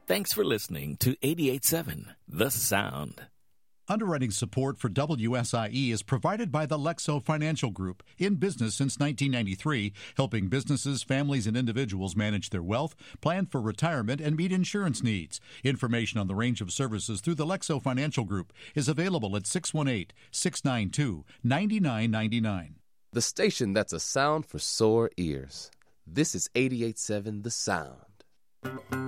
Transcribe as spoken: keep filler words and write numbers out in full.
Thanks for listening to eighty-eight point seven The Sound. Underwriting support for W S I E is provided by the Lexo Financial Group, in business since nineteen ninety-three, helping businesses, families, and individuals manage their wealth, plan for retirement, and meet insurance needs. Information on the range of services through the Lexo Financial Group is available at six one eight, six nine two, nine nine nine nine. The station that's a sound for sore ears. This is eighty-eight point seven The Sound.